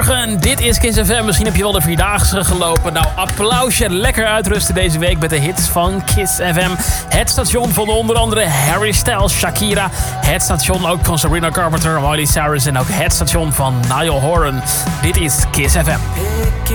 Goedemorgen, dit is Kiss FM. Misschien heb je wel de Vierdaagse gelopen. Nou, applausje. Lekker uitrusten deze week met de hits van Kiss FM. Het station van onder andere Harry Styles, Shakira. Het station ook van Sabrina Carpenter, Miley Cyrus. En ook het station van Niall Horan. Dit is Kiss FM.